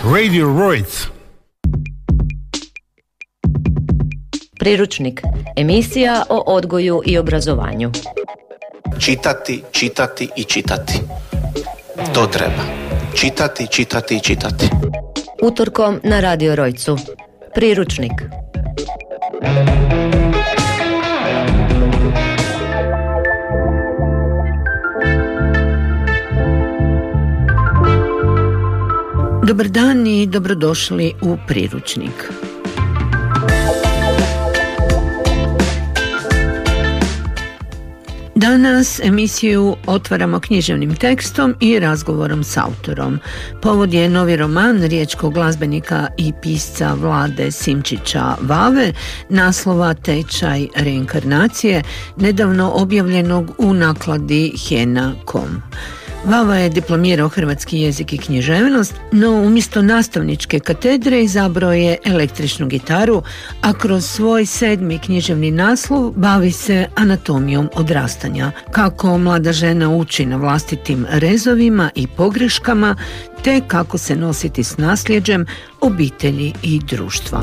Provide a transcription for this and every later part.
Radio Rojc. Priručnik, emisija o odgoju i obrazovanju. Čitati, čitati i čitati. To treba. Čitati, čitati i čitati. Utorkom na Radio Rojcu. Priručnik. Dobar dan i dobrodošli u Priručnik. Danas emisiju otvaramo književnim tekstom i razgovorom s autorom. Povod je novi roman riječkog glazbenika i pisca Vlade Simčića Vave, naslova Tečaj reinkarnacije, nedavno objavljenog u nakladi Hena.com. Vava je diplomirao hrvatski jezik i književnost, no umjesto nastavničke katedre izabrao je električnu gitaru, a kroz svoj 7. književni naslov bavi se anatomijom odrastanja, kako mlada žena uči na vlastitim rezovima i pogreškama, te kako se nositi s nasljeđem obitelji i društva.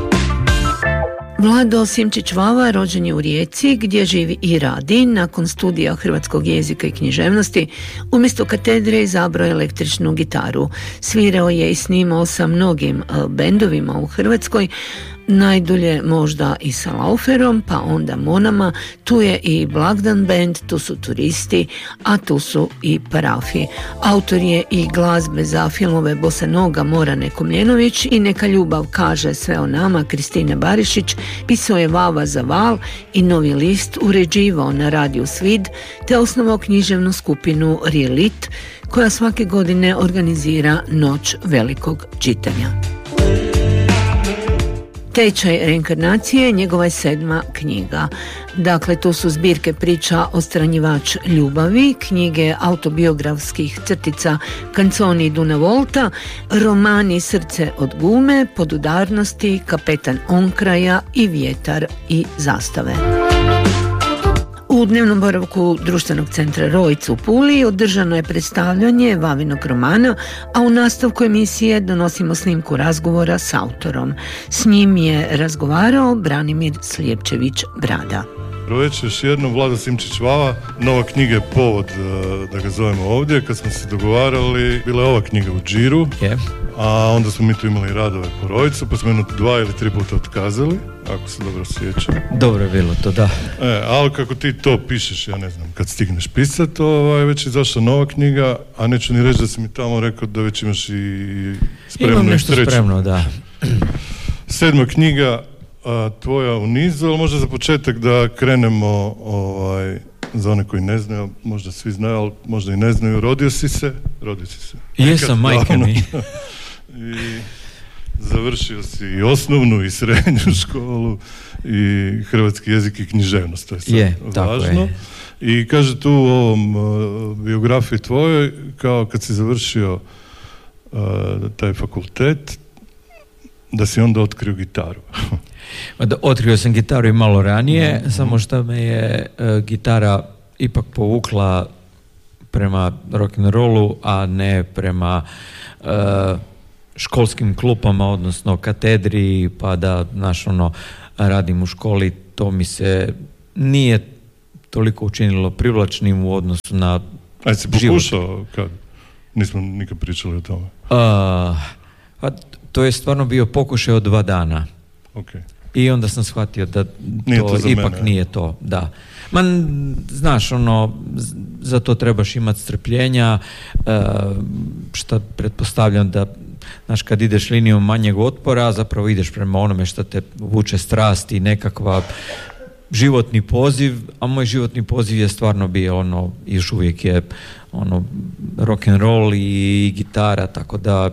Vlado Simčić Vava rođen je u Rijeci, gdje živi i radi. Nakon studija hrvatskog jezika i književnosti umjesto katedre izabrao električnu gitaru. Svirao je i snimao sa mnogim bendovima u Hrvatskoj, najdulje možda i sa Lauferom, pa onda Monama, tu je i Blagdan band, tu su Turisti, a tu su i Parafi. Autor je i glazbe za filmove Bossa Noga Morane Komljenović i Neka ljubav kaže sve o nama Kristine Barišić, pisao je Vava za Val i Novi list, uređivao na radiju Svid, te osnovao književnu skupinu Rijelit, koja svake godine organizira Noć velikog čitanja. Tečaj reinkarnacije njegova je 7. knjiga. Dakle, to su zbirke priča Ostranjivač ljubavi, knjige autobiografskih crtica Canzoni d'una volta, romani Srce od gume, Podudarnosti, Kapetan Onkraja i Vjetar i zastave. U dnevnom boravku Društvenog centra Rojc u Puli održano je predstavljanje Vavinog romana, a u nastavku emisije donosimo snimku razgovora s autorom. S njim je razgovarao Branimir Slijepčević Brada. Već još jednom, Vlada Simčić Vava, nova knjiga je povod da ga zovemo ovdje. Kad smo se dogovarali, bila je ova knjiga u džiru, a onda smo mi tu imali radove po Rojcu, pa smo 2 ili 3 puta otkazali, ako se dobro sjećam. Dobro je bilo to, da. Ali kako ti to pišeš, ja ne znam, kad stigneš pisat, već je izašla nova knjiga, a neću ni reći da si mi tamo rekao da već imaš i spremno. Imam nešto spremno, da. 7. knjiga tvoja u nizu, ali možda za početak da krenemo za one koji ne znaju, možda svi znaju, ali možda i ne znaju. Rodio si se? Jesam, majke mi. I završio si i osnovnu i srednju školu i hrvatski jezik i književnost, to je sad važno. Je. I kaže tu u ovom biografiji tvojoj, kao kad si završio taj fakultet, da si onda otkrio gitaru. Otkrio sam gitaru i malo ranije, samo što me je gitara ipak povukla prema rock'n'rollu, a ne prema školskim klupama, odnosno katedri, pa da radim u školi, to mi se nije toliko učinilo privlačnim u odnosu na život. Si pokušao kad? Nismo nikad pričali o tome. To je stvarno bio pokušaj od 2 dana. Okay. I onda sam shvatio da to ipak mene. Nije to, da. Znaš, za to trebaš imati strpljenja, što pretpostavljam da, znaš, kad ideš linijom manjeg otpora, zapravo ideš prema onome što te vuče strast i nekakva životni poziv, a moj životni poziv je stvarno bio još uvijek je rock and roll i gitara, tako da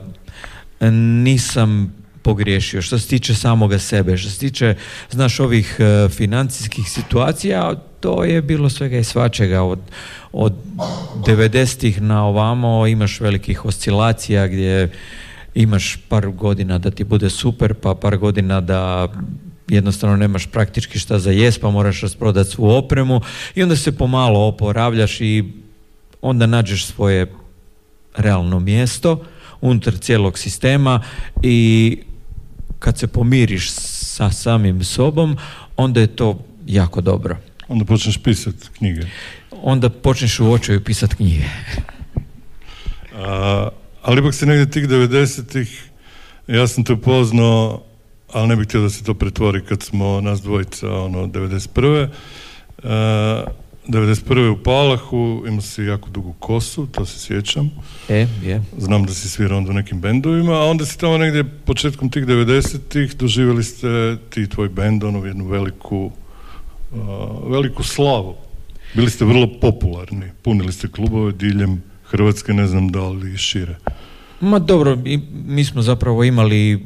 nisam pogriješio što se tiče samoga sebe. Što se tiče, znaš, ovih financijskih situacija, to je bilo svega i svačega. Od 90-ih na ovamo imaš velikih oscilacija gdje imaš par godina da ti bude super, pa par godina da jednostavno nemaš praktički šta za jest, pa moraš rasprodati svu opremu i onda se pomalo oporavljaš i onda nađeš svoje realno mjesto. unutar cijelog sistema i kad se pomiriš sa samim sobom, onda je to jako dobro. Onda počneš pisati knjige. Onda počneš u očaju pisati knjige. Ali ipak se negdje tih 90-ih, ja sam te upoznao, ali ne bih htio da se to pretvori kad smo nas dvojica, 91. 91. u Palahu, imao si jako dugu kosu, to se sjećam. Znam da si svirao onda u nekim bendovima, a onda si tamo negdje početkom tih 90-ih doživjeli ste ti tvoj bend, jednu veliku slavu. Bili ste vrlo popularni, punili ste klubove diljem Hrvatske, ne znam da li šire. Ma dobro, mi smo zapravo imali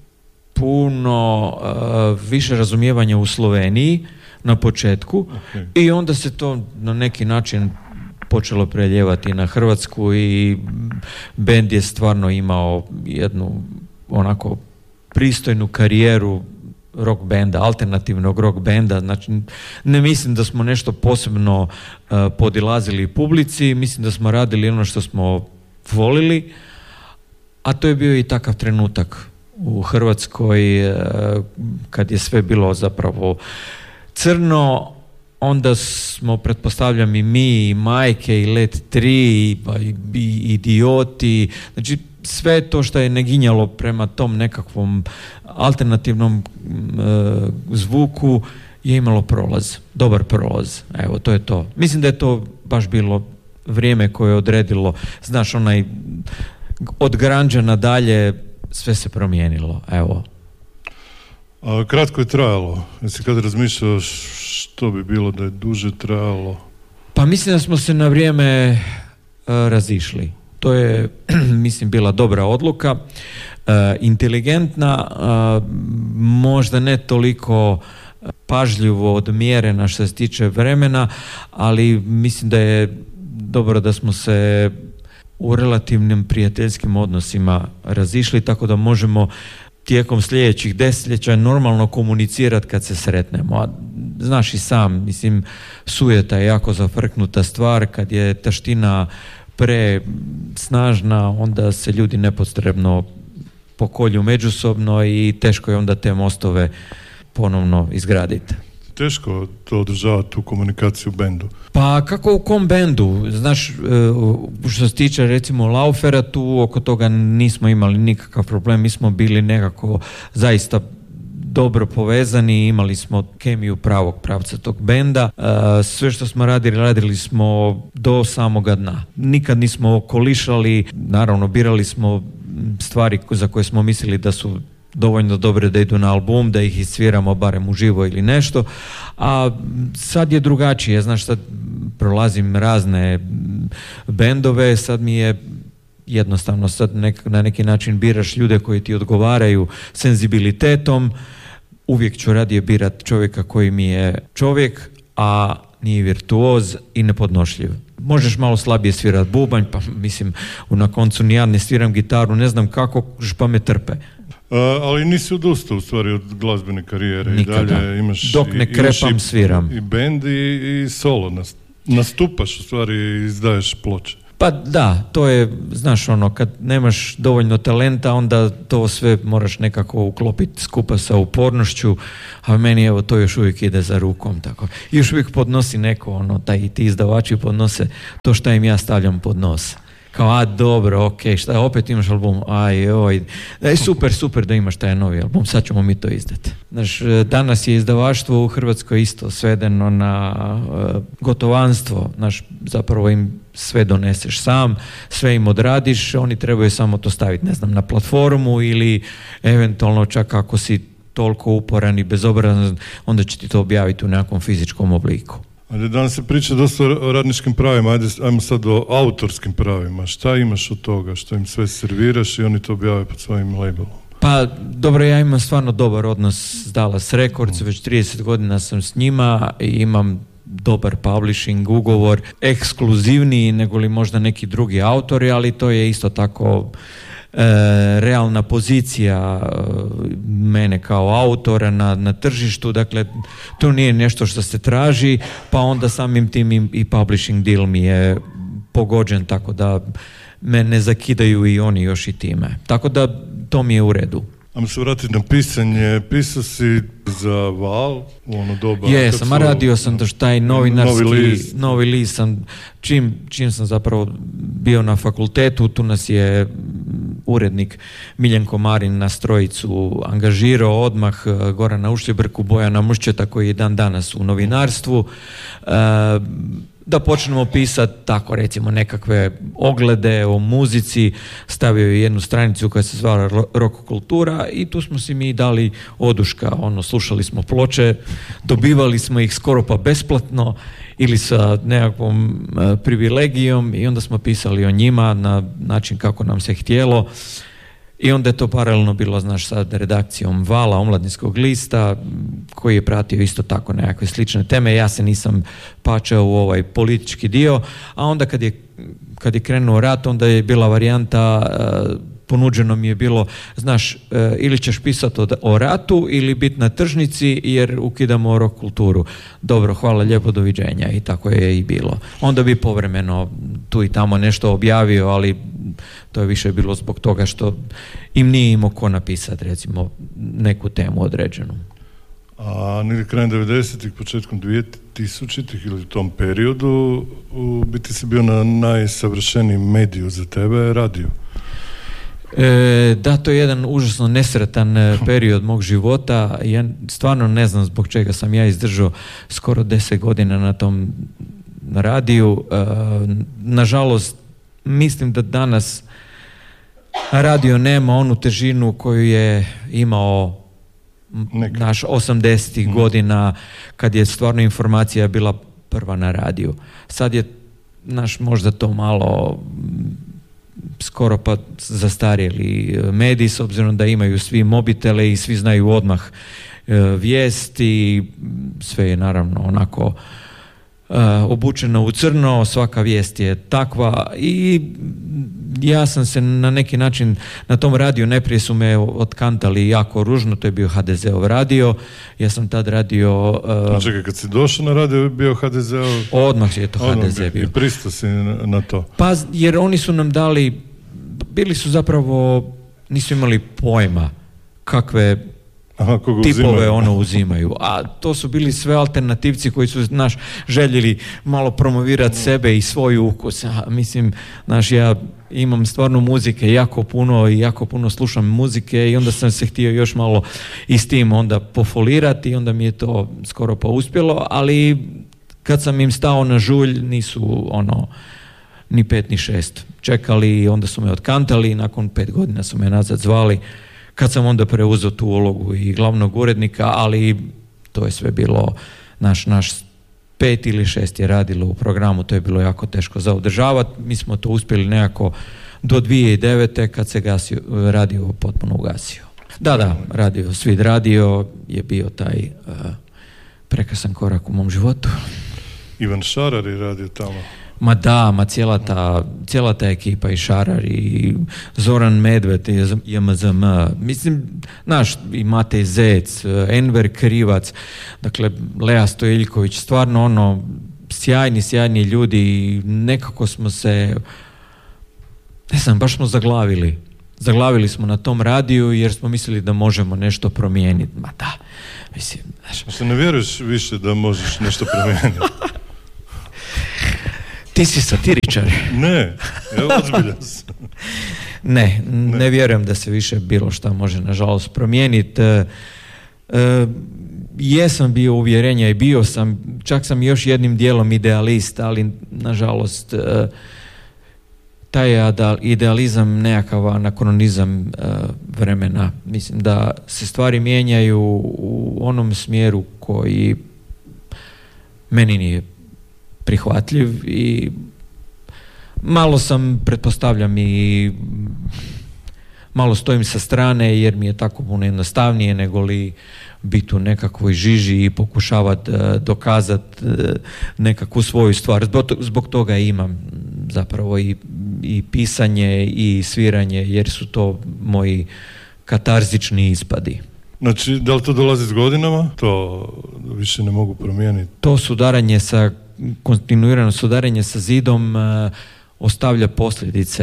puno više razumijevanja u Sloveniji na početku i onda se to na neki način počelo preljevati na Hrvatsku i bend je stvarno imao jednu onako pristojnu karijeru rock benda, alternativnog rock benda. Znači, ne mislim da smo nešto posebno podilazili publici, mislim da smo radili ono što smo volili, a to je bio i takav trenutak u Hrvatskoj kad je sve bilo zapravo crno. Onda smo, pretpostavljam, i mi, i Majke, i Let 3, i Idioti, znači sve to što je naginjalo prema tom nekakvom alternativnom zvuku je imalo prolaz, dobar prolaz. Evo, to je to. Mislim da je to baš bilo vrijeme koje je odredilo, znaš, od grandža nadalje sve se promijenilo, evo. A kratko je trajalo. Jesi kad razmišljao što bi bilo da je duže trajalo? Pa mislim da smo se na vrijeme razišli. To je, mislim, bila dobra odluka, inteligentna, možda ne toliko pažljivo odmjerena što se tiče vremena, ali mislim da je dobro da smo se u relativnim prijateljskim odnosima razišli, tako da možemo tijekom sljedećih desetljeća normalno komunicirati kad se sretnemo. A znaš i sam, mislim, sujeta je jako zafrknuta stvar, kad je taština presnažna, onda se ljudi nepotrebno pokolju međusobno i teško je onda te mostove ponovno izgraditi. Teško to održavati, tu komunikaciju u bendu? Pa kako u kom bendu? Znaš, što se tiče recimo Laufera, tu oko toga nismo imali nikakav problem, mi smo bili nekako zaista dobro povezani, imali smo kemiju pravog pravca tog benda. Sve što smo radili smo do samoga dna. Nikad nismo okolišali, naravno birali smo stvari za koje smo mislili da su dovoljno dobre da idu na album, da ih isviramo barem uživo ili nešto, a sad je drugačije, znaš, sad prolazim razne bendove, sad mi je jednostavno, sad na neki način biraš ljude koji ti odgovaraju senzibilitetom, uvijek ću radije birat čovjeka koji mi je čovjek, a nije virtuoz i nepodnošljiv. Možeš malo slabije svirat bubanj, pa mislim, na koncu ni ja ne sviram gitaru, ne znam kako, pa me trpe. Ali nisi odustao u stvari od glazbene karijere. Nikada. I dalje imaš, dok ne krepam, sviram. I bend i solo. Nastupaš, u stvari izdaješ ploče. Pa da, to je, znaš, kad nemaš dovoljno talenta, onda to sve moraš nekako uklopiti skupa sa upornošću, a meni evo to još uvijek ide za rukom, tako. I još uvijek podnosi neko, ti izdavači podnose to što im ja stavljam pod nos. Kao, dobro, šta, opet imaš album, super da imaš taj novi album, sad ćemo mi to izdati. Znaš, danas je izdavaštvo u Hrvatskoj isto svedeno na gotovanstvo, znaš, zapravo im sve doneseš sam, sve im odradiš, oni trebaju samo to staviti, ne znam, na platformu ili eventualno čak ako si toliko uporan i bezobrazan, onda će ti to objaviti u nekom fizičkom obliku. Ajde, danas se priča dosta o radničkim pravima, ajmo sad o autorskim pravima. Šta imaš od toga? Što im sve serviraš i oni to objave pod svojim labelom? Pa dobro, ja imam stvarno dobar odnos s Dallas Records, već 30 godina sam s njima i imam dobar publishing ugovor, ekskluzivniji nego li možda neki drugi autori, ali to je isto tako realna pozicija mene kao autora na tržištu, dakle to nije nešto što se traži, pa onda samim tim i publishing deal mi je pogođen, tako da me ne zakidaju i oni još i time. Tako da to mi je u redu. Ajmo se vratiti na pisanje. Pisao si za Val u ono doba? Jesam, radio sam taj novi list sam, čim sam zapravo bio na fakultetu, tu nas je urednik Miljenko Marin na strojicu angažirao odmah, Gorana Ušljebrku, Bojana Muščeta koji je dan danas u novinarstvu, da počnemo pisati tako recimo nekakve oglede o muzici. Stavio je jednu stranicu koja se zvala Rock kultura i tu smo si mi dali oduška, slušali smo ploče, dobivali smo ih skoro pa besplatno ili sa nekakvom privilegijom i onda smo pisali o njima na način kako nam se htjelo. I onda je to paralelno bilo, sa redakcijom Vala, omladinskog lista, koji je pratio isto tako nekakve slične teme. Ja se nisam pačao u ovaj politički dio, a onda kad je krenuo rat, onda je bila varijanta, ponuđeno mi je bilo, ili ćeš pisati o ratu ili biti na tržnici jer ukidamo rock kulturu. Dobro, hvala lijepo, doviđenja. I tako je i bilo. Onda bi povremeno tu i tamo nešto objavio, ali to je više bilo zbog toga što im nije imao ko napisati recimo neku temu određenu. A negdje krajem 90-ih, početkom 2000-ih ili u tom periodu u biti si bio na najsavršenijem mediju za tebe, radio. Da, to je jedan užasno nesretan period mog života. Ja stvarno ne znam zbog čega sam ja izdržao skoro 10 godina na tom radiju. Nažalost, mislim da danas radio nema onu težinu koju je imao naš 80-ih godina kad je stvarno informacija bila prva na radiju. Sad je možda to malo skoro pa zastarjeli mediji, s obzirom da imaju svi mobitele i svi znaju odmah vijesti, sve je naravno onako obučeno u crno, svaka vijest je takva i ja sam se na neki način na tom radiju, najprije su me otkantali jako ružno, to je bio HDZ-ov radio, ja sam tad radio... Čekaj, kad si došao na radio je bio HDZ-ov... Odmah je to HDZ bio. I pristao si na to. Pa, jer oni su nam dali, bili su zapravo, nisu imali pojma kakve tipove uzimaju. A to su bili sve alternativci koji su željeli malo promovirati sebe i svoj ukus. Mislim, ja imam stvarno muzike jako puno i jako puno slušam muzike i onda sam se htio još malo i s tim onda pofolirati i onda mi je to skoro pa uspjelo, ali kad sam im stao na žulj nisu ni 5 ni 6 čekali i onda su me otkantali i nakon 5 godina su me nazad zvali kad sam onda preuzeo tu ulogu i glavnog urednika, ali to je sve bilo, naš 5 ili 6 je radilo u programu, to je bilo jako teško za održavati. Mi smo to uspjeli nekako do 2009. kad se radio potpuno ugasio. Da, Svid radio je bio taj prekrasan korak u mom životu. Ivan Šarar je radio tamo. Cijela ta ekipa i Šarar i Zoran Medved i JMZM, mislim, i Matej Zec, Enver Krivac, dakle Lea Stojiljković, stvarno sjajni ljudi i nekako smo se, baš smo zaglavili smo na tom radiju jer smo mislili da možemo nešto promijeniti. Mislim, se ne vjeruješ više da možeš nešto promijeniti? Ti si satiričar. Ne, ja ozbiljan sam. Ne vjerujem da se više bilo šta može nažalost promijeniti. Jesam bio uvjerenja i bio sam, čak sam još jednim dijelom idealist, ali nažalost taj idealizam nekakav anakronizam vremena. Mislim da se stvari mijenjaju u onom smjeru koji meni nije prihvatljiv i malo sam, pretpostavljam, i malo stojim sa strane jer mi je tako puno jednostavnije nego li biti u nekakvoj žiži i pokušavati dokazati nekakvu svoju stvar. Zbog toga imam zapravo i pisanje i sviranje jer su to moji katarzični ispadi. Znači, da li to dolazi s godinama? To više ne mogu promijeniti? To kontinuirano sudaranje sa zidom ostavlja posljedice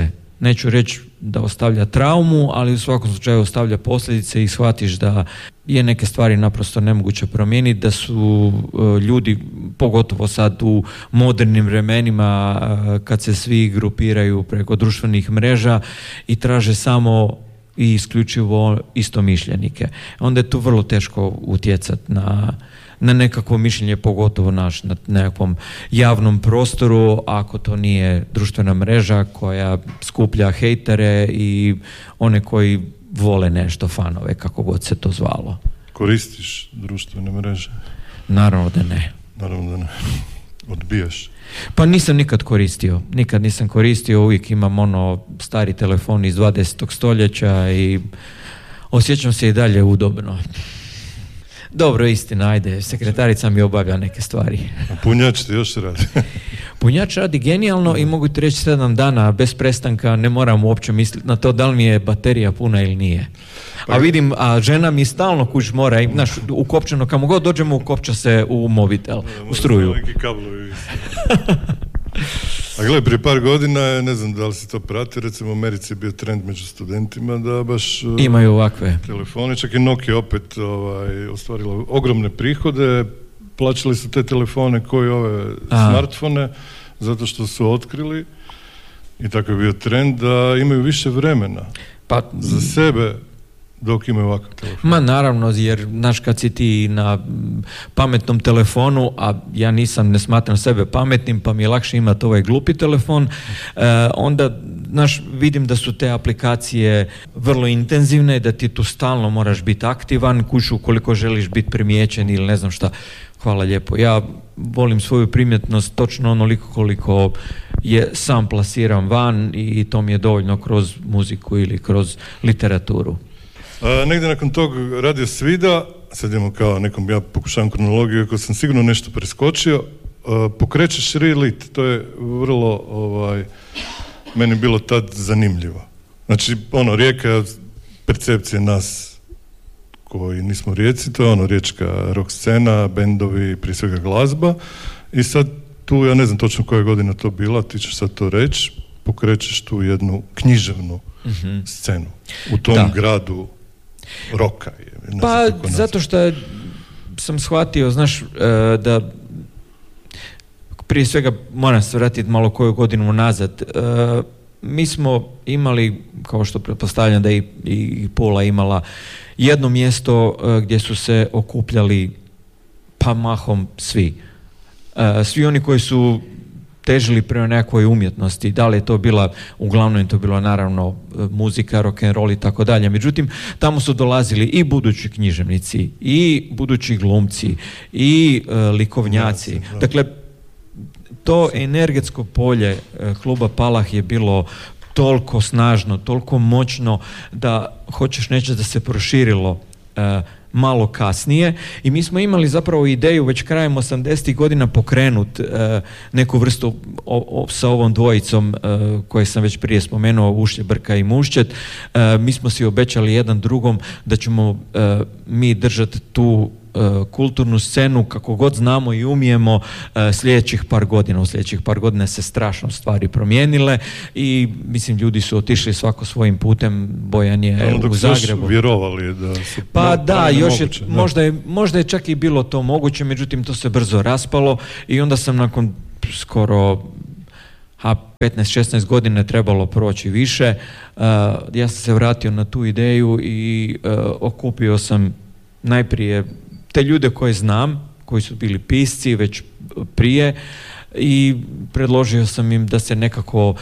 neću reći da ostavlja traumu, ali u svakom slučaju ostavlja posljedice i shvatiš da je neke stvari naprosto nemoguće promijeniti, da su ljudi, pogotovo sad u modernim vremenima kad se svi grupiraju preko društvenih mreža i traže samo i isključivo istomišljenike. Onda je tu vrlo teško utjecati na nekakvo mišljenje, pogotovo na nekakvom javnom prostoru, ako to nije društvena mreža koja skuplja hejtere i one koji vole nešto, fanove, kako god se to zvalo. Koristiš društvene mreže? Naravno da ne. Naravno da ne. Odbijaš? Pa nisam nikad nisam koristio, uvijek imam stari telefon iz 20. stoljeća i osjećam se i dalje udobno. Dobro, istina, ajde, sekretarica mi obavlja neke stvari. A punjač ti još radi? Punjač radi genijalno i mogu ti reći 7 dana bez prestanka, ne moram uopće misliti na to da li mi je baterija puna ili nije. A žena mi stalno kuć mora, ukopčeno, kamo god dođemo ukopča se u mobitel, u struju. Neki kablovi. A gledaj, prije par godina, ne znam da li si to prati, recimo u Americi je bio trend među studentima da baš imaju ovakve telefone, čak i Nokia opet ostvarila ogromne prihode, plaćali su te telefone koji ove smartfone, zato što su otkrili, i tako je bio trend, da imaju više vremena za sebe dok imaju ovakav telefon. Ma naravno, jer znaš, kad si ti na pametnom telefonu, a ja ne smatram sebe pametnim, pa mi je lakše imati ovaj glupi telefon, onda vidim da su te aplikacije vrlo intenzivne, da ti tu stalno moraš biti aktivan, kuću ukoliko želiš biti primijećen ili ne znam šta. Hvala lijepo. Ja volim svoju primjetnost točno onoliko koliko je sam plasiram van i to mi je dovoljno kroz muziku ili kroz literaturu. Negdje nakon tog Radio Svida, sad idemo kao nekom, ja pokušavam kronologiju, ako sam sigurno nešto preskočio, pokrećeš Relit, to je vrlo, meni bilo tad zanimljivo. Znači, Rijeka, percepcija nas koji nismo Rijeci, to je riječka rock scena, bendovi, prije svega glazba, i sad tu, ja ne znam točno koja godina to bila, ti ćeš sad to reći, pokrećeš tu jednu književnu scenu u tom gradu roka. Pa zato što sam shvatio, da prije svega moram se vratiti malo koju godinu nazad. Mi smo imali, kao što pretpostavljam da i Pula imala, jedno mjesto gdje su se okupljali pa mahom svi. Svi oni koji su težili prema nekakvoj umjetnosti, da li je to bila, uglavnom je to bilo naravno muzika, rock and roll i tako dalje. Međutim, tamo su dolazili i budući književnici, i budući glumci, i likovnjaci. Dakle, to energetsko polje kluba Palah je bilo toliko snažno, toliko moćno da hoćeš neće da se proširilo malo kasnije, i mi smo imali zapravo ideju već krajem 80-ih godina pokrenut neku vrstu sa ovom dvojicom koje sam već prije spomenuo, Ušlje, Brka i Muščet. Mi smo si obećali jedan drugom da ćemo mi držati tu kulturnu scenu kako god znamo i umijemo sljedećih par godina. U sljedećih par godina se strašno stvari promijenile i mislim ljudi su otišli svako svojim putem. Bojan je u Zagrebu. Još vjerovali da su pa da, još je, možda je čak i bilo to moguće, međutim to se brzo raspalo i onda sam nakon skoro 15-16 godina je trebalo proći više. Ja sam se vratio na tu ideju i okupio sam najprije te ljude koje znam, koji su bili pisci već prije, i predložio sam im da se nekako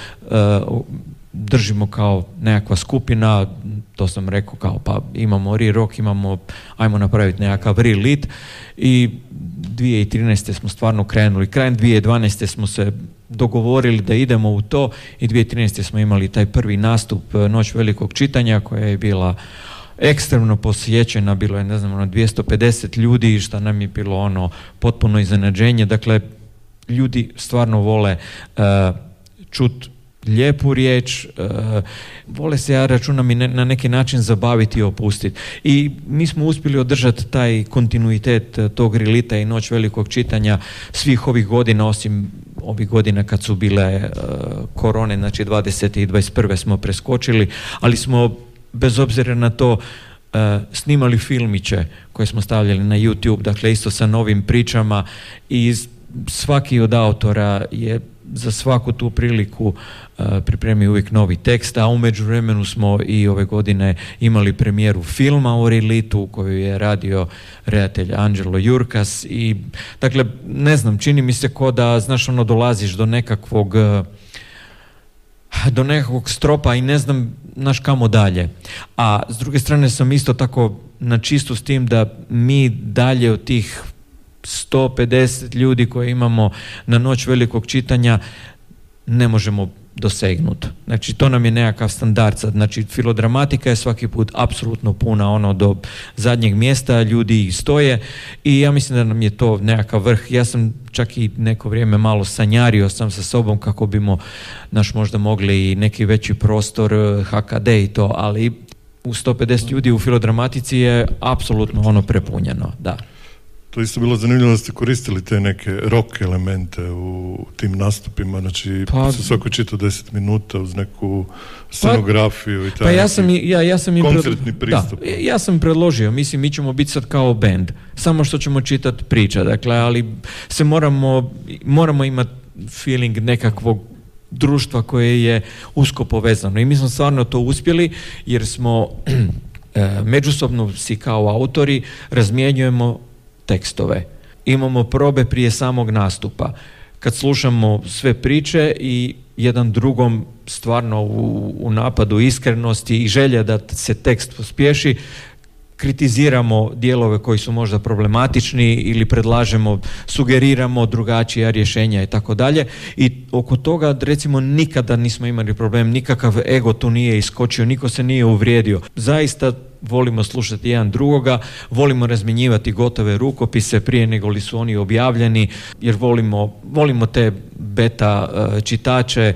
držimo kao nekakva skupina. To sam rekao kao pa imamo Rock, ajmo napraviti nekakav Relit, i 2013. smo stvarno krenuli. Krajem 2012. smo se dogovorili da idemo u to i 2013. smo imali taj prvi nastup Noć velikog čitanja koja je bila ekstremno posjećena, bilo je 250 ljudi, što nam je bilo potpuno iznenađenje. Dakle, ljudi stvarno vole čut lijepu riječ, vole se, ja računam, i na neki način zabaviti i opustiti. I mi smo uspjeli održati taj kontinuitet tog Relita i Noć velikog čitanja svih ovih godina, osim ovih godina kad su bile korone, znači 20. i 21. smo preskočili, ali smo bez obzira na to snimali filmiće koje smo stavljali na YouTube, dakle isto sa novim pričama, i svaki od autora je za svaku tu priliku pripremio uvijek novi tekst, a u međuvremenu smo i ove godine imali premijeru filma o Relitu koju je radio redatelj Anđelo Jurkas, i dakle ne znam, čini mi se ko da, znaš, ono, dolaziš do nekakvog stropa i ne znam naš kamo dalje. A s druge strane sam isto tako na čistu s tim da mi dalje od tih 150 ljudi koje imamo na Noć velikog čitanja ne možemo dosegnuti. Znači to nam je nekakav standard sad. Znači Filodramatika je svaki put apsolutno puna, ono, do zadnjeg mjesta, ljudi i stoje, i ja mislim da nam je to nekakav vrh. Ja sam čak i neko vrijeme malo sanjario sam sa sobom kako bimo možda mogli i neki veći prostor, HKD i to, ali u 150 ljudi u Filodramatici je apsolutno ono prepunjeno, da. To isto bilo zanimljivo da ste koristili te neke rock elemente u tim nastupima, znači se svako čita 10 minuta uz neku scenografiju i taj koncertni pristup. Da, ja sam predložio, mislim, mi ćemo biti sad kao band, samo što ćemo čitati priča, dakle, ali se moramo imati feeling nekakvog društva koje je usko povezano, i mi smo stvarno to uspjeli jer smo međusobno si kao autori razmjenjujemo tekstove. Imamo probe prije samog nastupa. Kad slušamo sve priče i jedan drugom stvarno u napadu iskrenosti i želje da se tekst pospješi, kritiziramo dijelove koji su možda problematični ili predlažemo, sugeriramo drugačija rješenja i tako dalje. I oko toga, recimo, nikada nismo imali problem, nikakav ego tu nije iskočio, niko se nije uvrijedio. Zaista volimo slušati jedan drugoga, volimo razmjenjivati gotove rukopise prije nego li su oni objavljeni, jer volimo te beta čitače,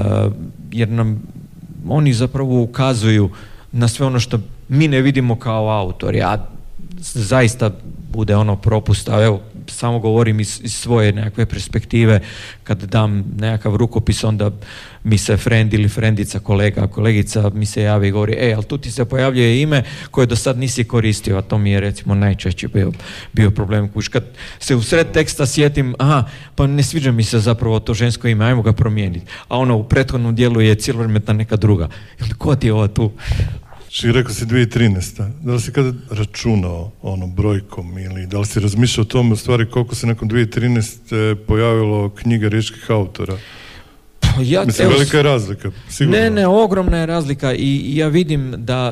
jer nam oni zapravo ukazuju na sve ono što mi ne vidimo kao autori, a zaista bude ono propusta. Evo, samo govorim iz svoje nekakve perspektive, kad dam nekakav rukopis, onda mi se friend ili friendica, kolegica mi se javi i govori, ali tu ti se pojavljuje ime koje do sad nisi koristio, a to mi je recimo najčešće bio problem. Kad se u sred teksta sjetim, pa ne sviđa mi se zapravo to žensko ime, ajmo ga promijeniti, a ono u prethodnom dijelu je cijelormetna neka druga. Ko ti je ova tu? I rekao si 2013. Da li si kada računao brojkom, ili da li si razmišljao o tome u stvari koliko se nakon 2013. pojavilo knjiga riječkih autora? Mislim, velika je razlika, sigurno. Ne, ogromna je razlika, i ja vidim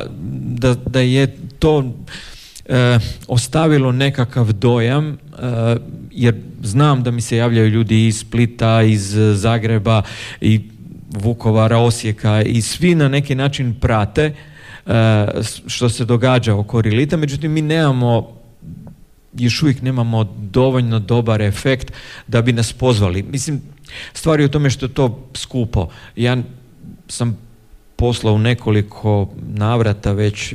da je to ostavilo nekakav dojam, jer znam da mi se javljaju ljudi iz Splita, iz Zagreba i Vukovara, Osijeka, i svi na neki način prate što se događa oko Relita, međutim mi još uvijek nemamo dovoljno dobar efekt da bi nas pozvali. Mislim, stvar je u tome što je to skupo. Ja sam poslao u nekoliko navrata već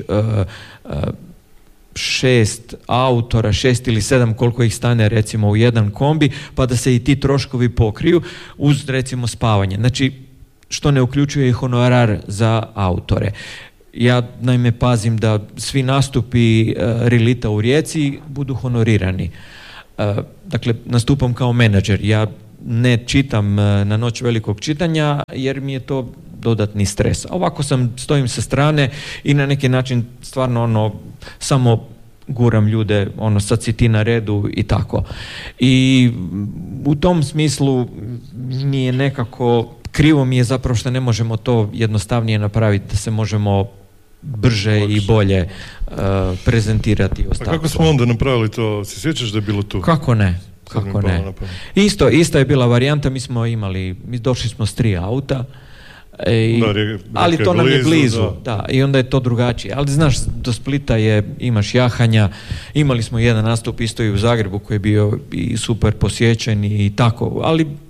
6 autora, 6 ili 7, koliko ih stane recimo u jedan kombi, pa da se i ti troškovi pokriju uz recimo spavanje. Znači, što ne uključuje i honorar za autore. Ja naime pazim da svi nastupi Relita u Rijeci budu honorirani. Dakle, nastupam kao menadžer. Ja ne čitam na Noć velikog čitanja jer mi je to dodatni stres. Ovako stojim sa strane i na neki način stvarno samo guram ljude, sad si ti na redu i tako. I u tom smislu mi je nekako krivo mi je zapravo što ne možemo to jednostavnije napraviti, da se možemo brže i bolje prezentirati. A kako smo onda napravili to? Se sjećaš da je bilo tu? Kako ne? Isto je bila varijanta, mi došli smo s 3 auta, ali to nam je blizu, da, i onda je to drugačije. Ali znaš, do Splita imaš jahanja, imali smo jedan nastup isto i u Zagrebu koji je bio i super posjećen i tako, ali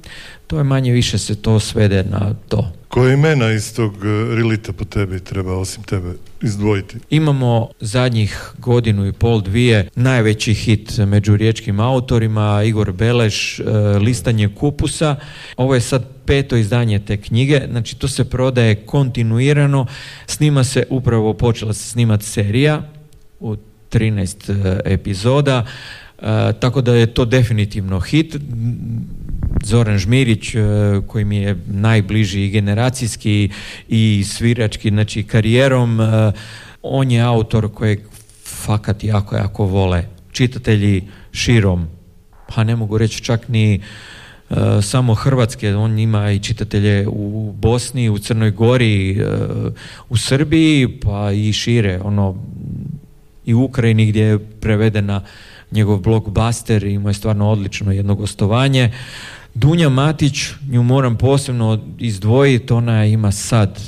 To je manje više se to svede na to. Koje imena iz tog relita po tebi treba osim tebe izdvojiti? Imamo zadnjih 1.5-2 najveći hit među riječkim autorima, Igor Beleš, Listanje kupusa. Ovo je sad 5. izdanje te knjige, znači to se prodaje kontinuirano, snima se, upravo počela se snimati serija u 13 epizoda, tako da je to definitivno hit. Zoran Žmirić, koji mi je najbliži i generacijski i svirački, znači karijerom, on je autor kojeg fakat jako vole čitatelji širom, pa ne mogu reći čak ni samo Hrvatske, on ima i čitatelje u Bosni, u Crnoj Gori, u Srbiji, pa i šire, i u Ukrajini gdje je prevedena njegov blockbuster, ima je stvarno odlično jedno gostovanje. Dunja Matić, nju moram posebno izdvojiti, ona ima sad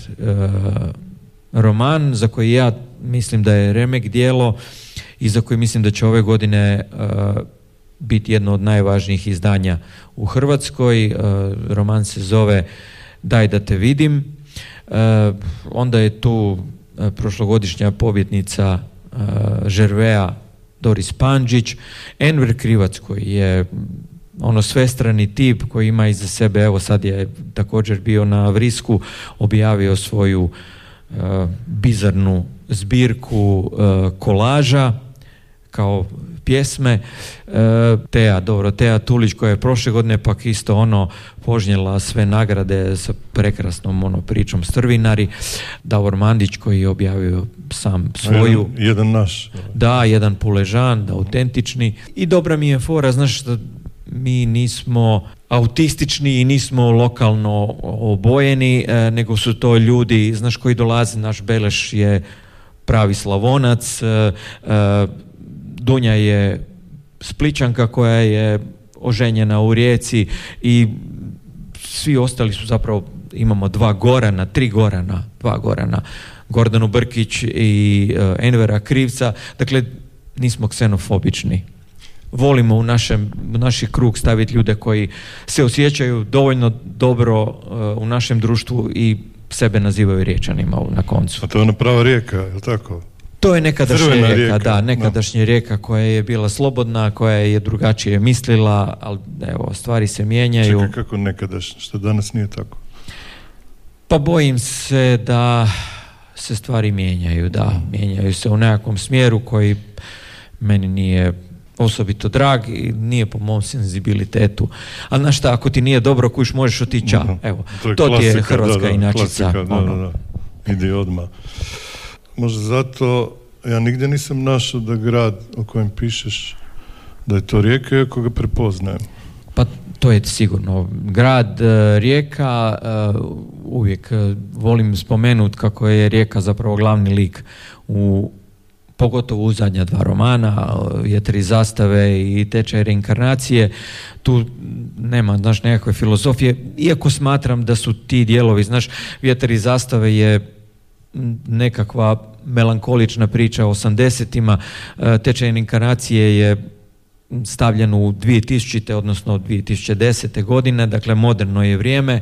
roman za koji ja mislim da je remek djelo i za koji mislim da će ove godine biti jedno od najvažnijih izdanja u Hrvatskoj. Roman se zove Daj da te vidim. Onda je tu prošlogodišnja pobjednica Žervea Doris Pandžić, Enver Krivac koji je svestrani tip koji ima iza sebe, evo sad je također bio na Vrisku, objavio svoju bizarnu zbirku kolaža kao pjesme. Teja Tulić koja je prošle godine pak isto požnjela sve nagrade sa prekrasnom pričom Strvinari. Davor Mandić koji je objavio sam svoju. Jedan naš. Da, jedan Puležan, autentični. I dobra mi je fora, znaš što mi nismo autistični i nismo lokalno obojeni, nego su to ljudi, znaš, koji dolaze. Naš Beleš je pravi Slavonac, Dunja je Splićanka koja je oženjena u Rijeci i svi ostali su zapravo, imamo dva Gorana, Gordanu Brkić i Envera Krivca, dakle nismo ksenofobični. Volimo u naš krug staviti ljude koji se osjećaju dovoljno dobro u našem društvu i sebe nazivaju Riječanima na koncu. A to je ona prava rijeka, je li tako? To je nekadašnja rijeka, nekadašnja rijeka koja je bila slobodna, koja je drugačije mislila, ali evo, stvari se mijenjaju. Čekaj, kako nekadašnja, što danas nije tako? Pa bojim se da se stvari mijenjaju, mijenjaju se u nekakvom smjeru koji meni nije osobito drag i nije po mom senzibilitetu. Ali znaš šta, ako ti nije dobro, kuš možeš otići ča. Evo, to ti je hrvatska inačica. Da. Idi odmah. Možda zato ja nigdje nisam našao da grad o kojem pišeš da je to Rijeka, iako ga prepoznajem. Pa to je sigurno. Grad Rijeka, uvijek volim spomenuti kako je Rijeka zapravo glavni lik pogotovo u zadnja 2 romana, Vjetar i zastave i Tečaj reinkarnacije. Tu nema, znaš, nekakve filozofije, iako smatram da su ti dijelovi, znaš, Vjetar i zastave je nekakva melankolična priča o 80-ima, Tečaj reinkarnacije je stavljen u 2000. odnosno 2010. godine, dakle moderno je vrijeme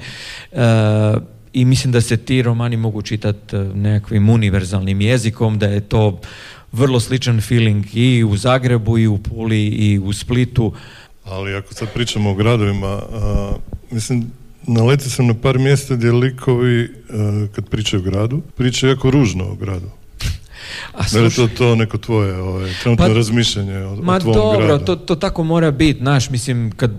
i mislim da se ti romani mogu čitati nekakvim univerzalnim jezikom, da je to vrlo sličan feeling i u Zagrebu i u Puli i u Splitu. Ali ako sad pričamo o gradovima, mislim, naletio sam na par mjesta gdje likovi, kad pričaju o gradu, pričaju jako ružno o gradu. Da li je to neko tvoje trenutno razmišljanje o tvom gradu? Ma dobro, to tako mora biti, znaš, mislim, kad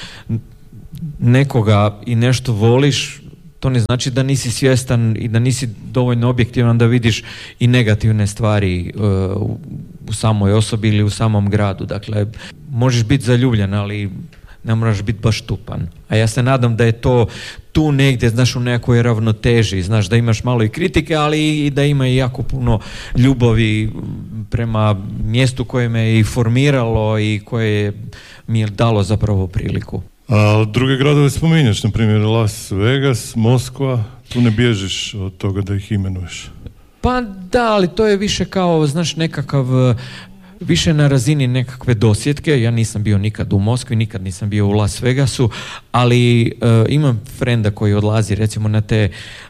nekoga i nešto voliš, to ne znači da nisi svjestan i da nisi dovoljno objektivan da vidiš i negativne stvari u samoj osobi ili u samom gradu. Dakle, možeš biti zaljubljen, ali ne moraš biti baš tupan. A ja se nadam da je to tu negdje, znaš, u nekoj ravnoteži, znaš, da imaš malo i kritike, ali i da ima i jako puno ljubavi prema mjestu koje me je i formiralo i koje mi je dalo zapravo priliku. A druge gradove spominješ, na primjer Las Vegas, Moskva, tu ne bježiš od toga da ih imenuješ? Pa da, ali to je više kao, znaš, nekakav više na razini nekakve dosjetke. Ja nisam bio nikad u Moskvi, nikad nisam bio u Las Vegasu, ali imam frenda koji odlazi recimo na te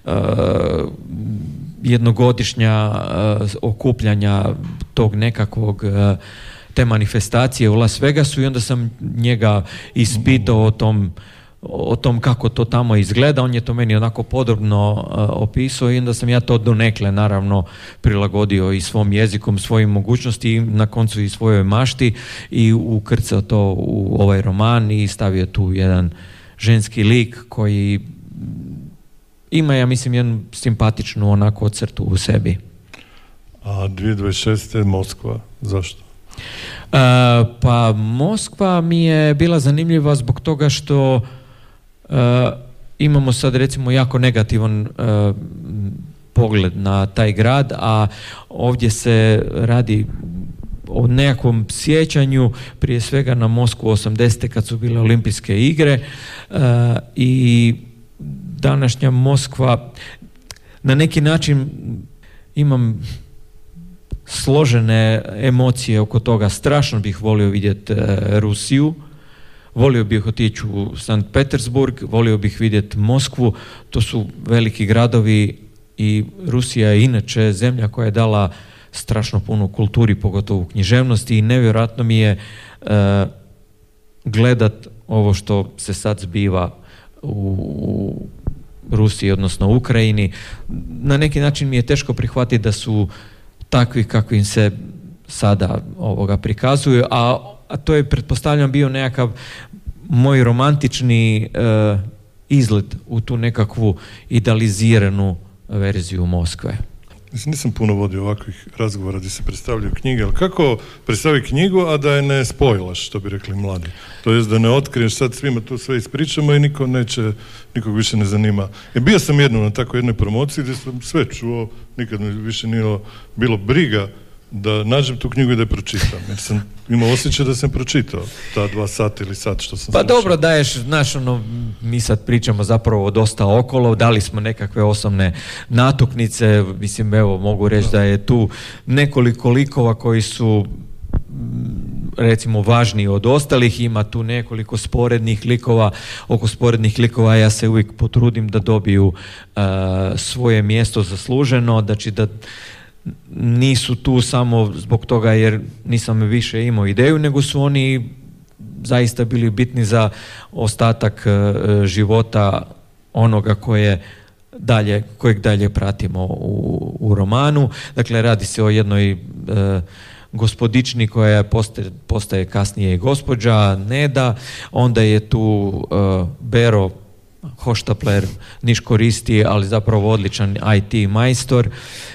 jednogodišnja okupljanja tog nekakvog te manifestacije u Las Vegasu i onda sam njega ispitao o tom kako to tamo izgleda. On je to meni onako podrobno opisao i onda sam ja to donekle naravno prilagodio i svom jezikom, svojim mogućnosti i na koncu i svojoj mašti i ukrcao to u ovaj roman i stavio tu jedan ženski lik koji ima, ja mislim, jednu simpatičnu onako crtu u sebi. A 2026. Moskva, zašto? Pa Moskva mi je bila zanimljiva zbog toga što imamo sad recimo jako negativan pogled na taj grad, a ovdje se radi o nekakvom sjećanju prije svega na Moskvu 80. kad su bile olimpijske igre i današnja Moskva na neki način imam složene emocije oko toga. Strašno bih volio vidjeti Rusiju, volio bih otići u Sankt Petersburg, volio bih vidjeti Moskvu, to su veliki gradovi i Rusija je inače zemlja koja je dala strašno puno kulturi, pogotovo u književnosti i nevjerojatno mi je gledat ovo što se sad zbiva u Rusiji, odnosno u Ukrajini. Na neki način mi je teško prihvatiti da su takvi kakvim se sada prikazuju, a to je, pretpostavljam, bio nekakav moj romantični izlet u tu nekakvu idealiziranu verziju Moskve. Nisam puno vodio ovakvih razgovora gdje se predstavljaju knjige, ali kako predstavi knjigu, a da je ne spojlaš, što bi rekli mladi? To jest da ne otkriješ, sad svima tu sve ispričamo i nikog više ne zanima. Bio sam jednom na tako jednoj promociji gdje sam sve čuo, nikad mi više nije bilo briga da nađem tu knjigu i da je pročitam, jer sam imao osjećaj da sam pročitao ta 2 sata ili sat što sam slušao. Dobro, daješ, znaš, mi sad pričamo zapravo dosta okolo, dali smo nekakve osnovne natuknice, mislim, evo, mogu reći da je tu nekoliko likova koji su recimo važniji od ostalih, ima tu nekoliko sporednih likova. Oko sporednih likova ja se uvijek potrudim da dobiju svoje mjesto zasluženo, znači da nisu tu samo zbog toga jer nisam više imao ideju, nego su oni zaista bili bitni za ostatak života onoga kojeg dalje pratimo u romanu. Dakle, radi se o jednoj gospodični koja postaje kasnije i gospođa Neda, onda je tu Bero hoštapler, niš koristi, ali zapravo odličan IT majstor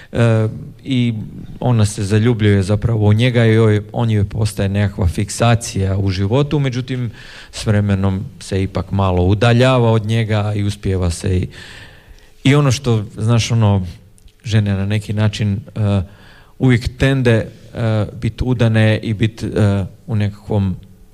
i ona se zaljubljuje zapravo u njega i on joj postaje nekakva fiksacija u životu, međutim s vremenom se ipak malo udaljava od njega i uspijeva se i ono što, znaš, žene na neki način uvijek tende biti udane i biti u nekakvom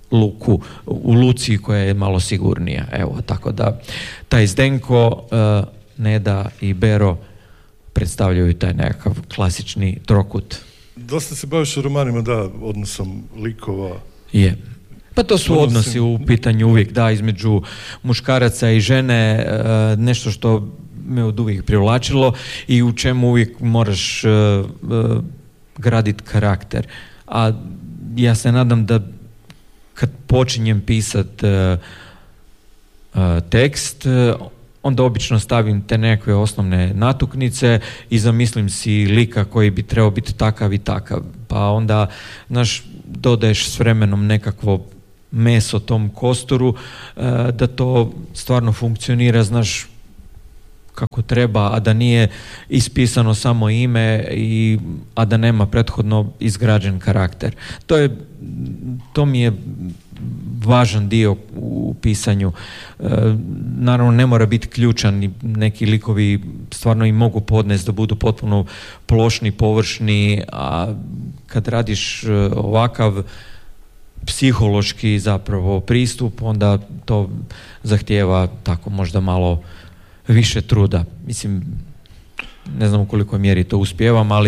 u luci koja je malo sigurnija. Evo, tako da taj Zdenko, Neda i Bero predstavljaju taj nekakav klasični trokut. Dosta se baviš romanima, da, odnosom likova. Je. Pa to su odnosi u pitanju uvijek, da, između muškaraca i žene, nešto što me od uvijek privlačilo i u čemu uvijek moraš graditi karakter. A ja se nadam da kad počinjem pisat tekst, onda obično stavim te nekakve osnovne natuknice i zamislim si lika koji bi trebao biti takav i takav. Pa onda, znaš, dodaješ s vremenom nekakvo meso tom kosturu da to stvarno funkcionira, znaš, kako treba, a da nije ispisano samo ime a da nema prethodno izgrađen karakter. To mi je važan dio u pisanju. Naravno, ne mora biti ključan i neki likovi stvarno i mogu podnesti da budu potpuno plošni, površni, a kad radiš ovakav psihološki zapravo pristup, onda to zahtijeva tako možda malo više truda. Mislim, ne znam u koliko mjeri to uspijevam, ali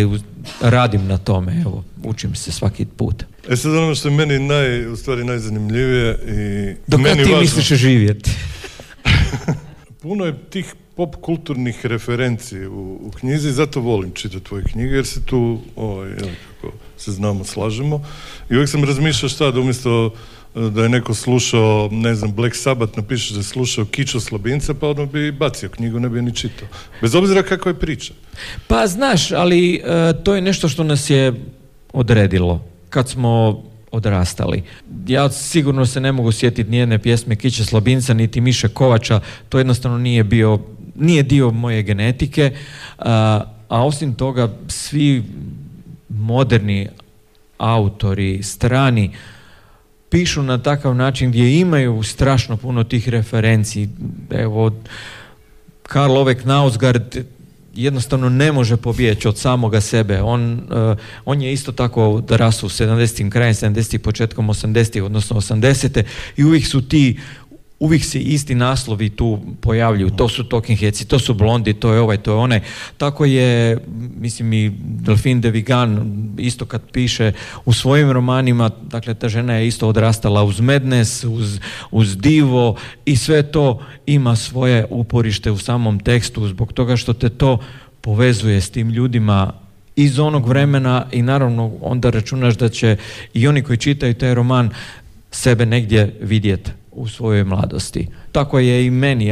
radim na tome, evo, učim se svaki put. Sad ono što je meni u stvari najzanimljivije i dok meni ti važno, misliš živjeti? puno je tih pop kulturnih referenci u knjizi, zato volim čitati tvoje knjige, jer se tu, kako se znamo, slažemo. I uvijek sam razmišljao šta, da umjesto da je neko slušao, ne znam, Black Sabbath, napišeš da je slušao Kičo Slabinca, pa ono bi bacio knjigu, ne bi je ni čitao. Bez obzira kako je priča. Pa znaš, ali to je nešto što nas je odredilo kad smo odrastali. Ja sigurno se ne mogu sjetiti nijedne pjesme Kiće Slabinca, niti Miše Kovača, to jednostavno nije dio moje genetike, a osim toga svi moderni autori, strani, pišu na takav način gdje imaju strašno puno tih referenciji. Evo, Karl Ove Knausgard jednostavno ne može pobjeći od samoga sebe. On je isto tako odrastao u 70-im, krajem 70-ih, početkom 80-ih, odnosno 80-te, i uvijek se isti naslovi tu pojavljuju. To su Talking Headsi, to su Blondi, to je ovaj, to je onaj. Tako je, mislim, i Delphine de Vigan isto kad piše u svojim romanima, dakle ta žena je isto odrastala uz Madness, uz Divo, i sve to ima svoje uporište u samom tekstu, zbog toga što te to povezuje s tim ljudima iz onog vremena, i naravno onda računaš da će i oni koji čitaju taj roman sebe negdje vidjeti u svojoj mladosti. Tako je i meni.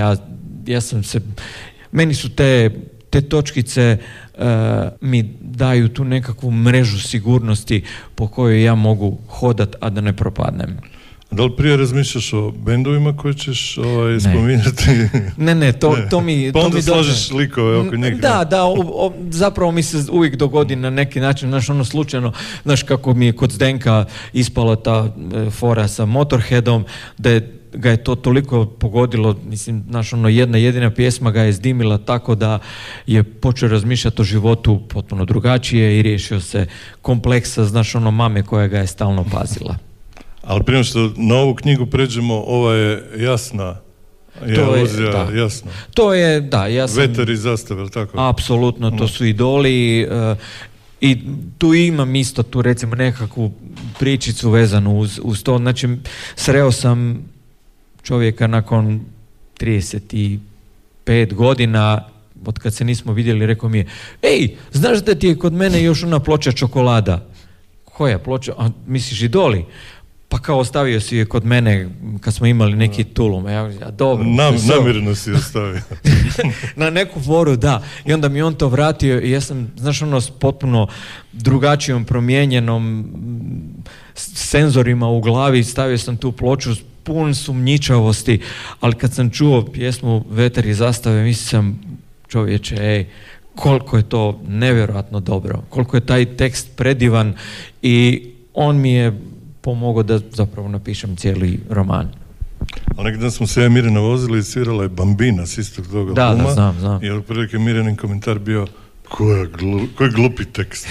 Meni su te točkice mi daju tu nekakvu mrežu sigurnosti po kojoj ja mogu hodat, a da ne propadnem. Da li prije razmišljaš o bendovima koje ćeš spominjati? Ne, to mi... Pa onda slažeš likove oko njega. Da, zapravo mi se uvijek dogodi na neki način, znaš, ono slučajno, znaš, kako mi je kod Zdenka ispala ta fora sa Motorheadom, da ga je to toliko pogodilo, mislim, znaš, ono, jedna jedina pjesma ga je zdimila tako da je počeo razmišljati o životu potpuno drugačije i riješio se kompleksa, znaš, ono, mame koja ga je stalno pazila. Ali prije što na ovu knjigu pređemo, ova je jasna. Jasno. To je, da, ja sam... Vetar i zastave, ili tako? Apsolutno, to su idoli, i tu imam isto tu recimo nekakvu pričicu vezanu uz to. Znači, sreo sam čovjeka nakon 35 godina, od kad se nismo vidjeli, rekao mi je: ej, znaš da ti je kod mene još ona ploča Čokolada? Koja ploča? A misliš idoli? Pa kao ostavio si je kod mene kad smo imali neki tulum. Ja dobro. Namjerno si ostavio. Na neku foru, da. I onda mi on to vratio i ja sam, znaš, ono, s potpuno drugačijom, promijenjenom senzorima u glavi stavio sam tu ploču pun sumnjičavosti, ali kad sam čuo pjesmu Vetar i zastave, mislim sam, čovječe, koliko je to nevjerojatno dobro, koliko je taj tekst predivan, i on mi je pomogao da zapravo napišem cijeli roman. Ali nekada smo se ja i Mirjana vozili i svirala je Bambina s istog toga albuma. Da, znam. I otprilike Mirjanin komentar bio: koji glupi tekst.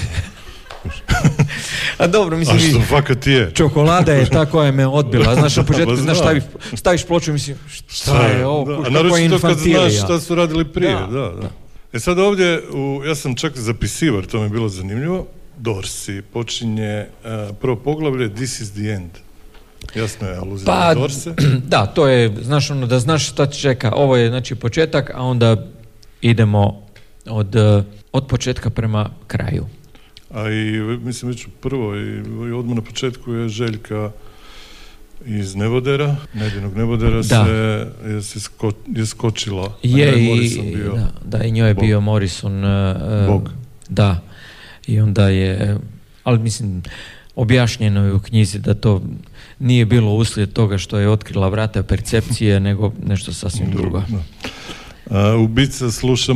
A dobro, mislim, a što fakat je. Čokolada je ta koja me odbila. Znaš, na početku, znaš, staviš ploču i mislim, šta je ovo? A naročito kad znaš šta su radili prije. Da. Sad ovdje, ja sam čak zapisivao, to mi je bilo zanimljivo, Dorsi počinje prvo poglavlje This is the end. Jasno je aluzija na Dorse. Da, to je, znaš, ono, da znaš šta te čeka. Ovo je, znači, početak, a onda idemo od početka prema kraju. A i, mislim, već prvo i odmah na početku je Željka iz Nebodera, Nedinog Nebodera, je skočila. I njoj je bio Morrison Bog. Da. I onda je, ali mislim, objašnjeno je u knjizi da to nije bilo uslijed toga što je otkrila vrata percepcije, nego nešto sasvim drugo. Ubica sluša